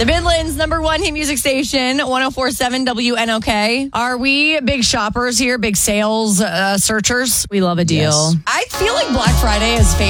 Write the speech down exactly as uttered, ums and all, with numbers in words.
The Midlands, number one hit music station, one oh four point seven W N O K. Are we big shoppers here, big sales uh, searchers? We love a deal. Yes. I feel like Black Friday is fading.